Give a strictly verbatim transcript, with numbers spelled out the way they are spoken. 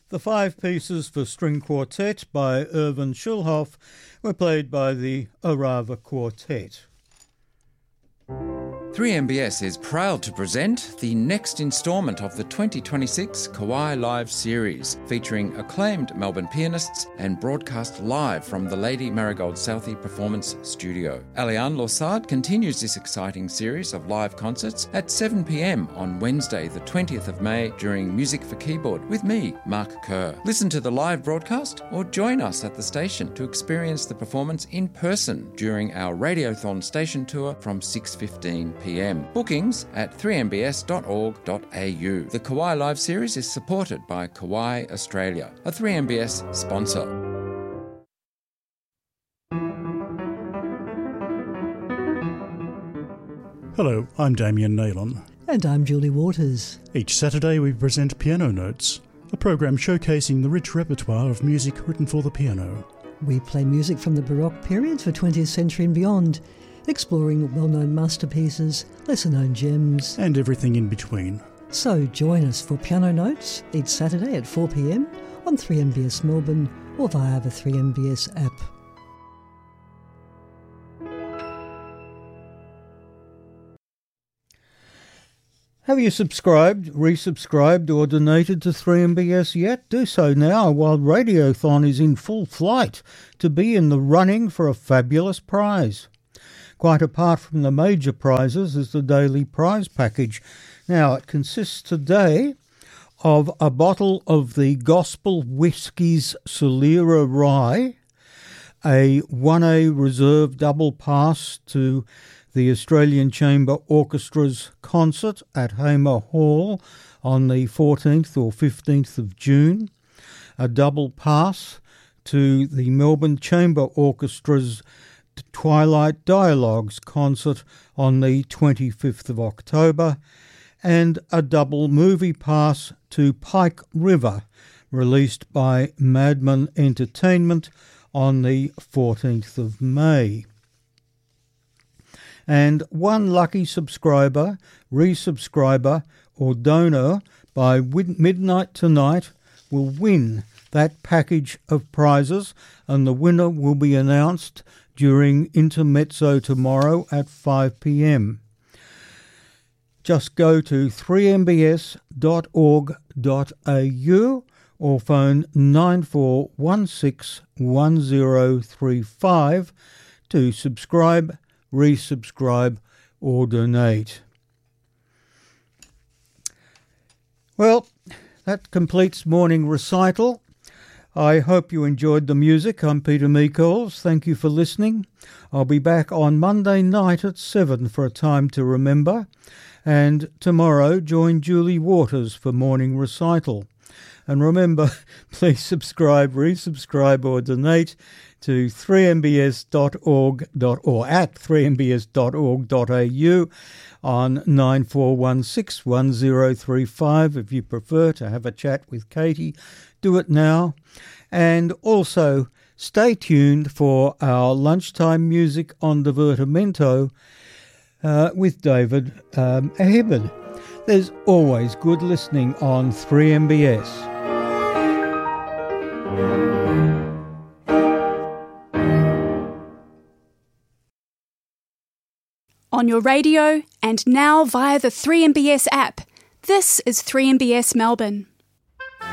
The five pieces for string quartet by Erwin Schulhoff were played by the Orava Quartet. three M B S is proud to present the next instalment of the twenty twenty-six Kauai Live series, featuring acclaimed Melbourne pianists and broadcast live from the Lady Marigold Southey Performance Studio. Aliane Lorsard continues this exciting series of live concerts at seven p m on Wednesday the twentieth of May during Music for Keyboard with me, Mark Kerr. Listen to the live broadcast or join us at the station to experience the performance in person during our Radiothon station tour from six fifteen p m. Bookings at three m b s dot org dot a u. The Kauai Live series is supported by Kauai Australia, a three M B S sponsor. Hello, I'm Damien Naylon. And I'm Julie Waters. Each Saturday we present Piano Notes, a program showcasing the rich repertoire of music written for the piano. We play music from the Baroque period for twentieth century and beyond, exploring well-known masterpieces, lesser-known gems, and everything in between. So join us for Piano Notes each Saturday at four p m on three M B S Melbourne or via the three M B S app. Have you subscribed, resubscribed or donated to three M B S yet? Do so now while Radiothon is in full flight to be in the running for a fabulous prize. Quite apart from the major prizes is the daily prize package. Now, it consists today of a bottle of the Gospel Whiskies Solera Rye, a one A reserve double pass to the Australian Chamber Orchestra's concert at Hamer Hall on the fourteenth or fifteenth of June, a double pass to the Melbourne Chamber Orchestra's Twilight Dialogues concert on the twenty-fifth of October, and a double movie pass to Pike River, released by Madman Entertainment on the fourteenth of May. And one lucky subscriber, resubscriber or donor by midnight tonight will win that package of prizes, and the winner will be announced during Intermezzo tomorrow at five p m. Just go to three m b s dot org dot a u or phone nine four one six one zero three five to subscribe, resubscribe or donate. Well, that completes morning recital. I hope you enjoyed the music. I'm Peter Meekols. Thank you for listening. I'll be back on Monday night at seven for a time to remember. And tomorrow, join Julie Waters for morning recital. And remember, please subscribe, resubscribe or donate to three m b s dot org or at three m b s dot org dot a u on nine four one six one zero three five. If you prefer to have a chat with Katie, do it now. And also stay tuned for our lunchtime music on Divertimento uh, with David um, Ahibad. There's always good listening on three M B S. On your radio and now via the three M B S app. This is three M B S Melbourne.